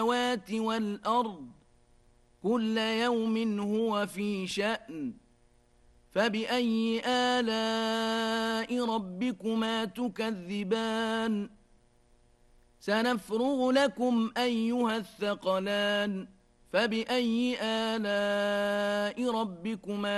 السماوات والأرض كل يوم هو في شأن فبأي آلاء ربكما تكذبان سنفرغ لكم أيها الثقلان فبأي آلاء ربكما